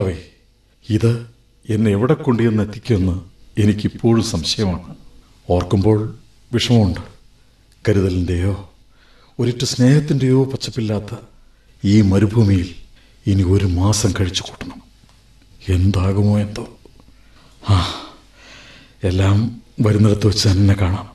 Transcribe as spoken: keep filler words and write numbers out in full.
Away, ഇത് എന്നെ എവിടെ കൊണ്ടുവന്ന് എത്തിക്കുമെന്ന് എനിക്കിപ്പോഴും സംശയമാണ്. ഓർക്കുമ്പോൾ വിഷമമുണ്ട്. കരുതലിൻ്റെയോ ഒരിറ്റ സ്നേഹത്തിൻ്റെയോ പച്ചപ്പില്ലാത്ത ഈ മരുഭൂമിയിൽ ഇനി ഒരു മാസം കഴിച്ചു കൂട്ടണം. എന്താകുമോ എന്തോ. ആ, എല്ലാം വരുന്നിടത്ത് വെച്ച് തന്നെ കാണാം.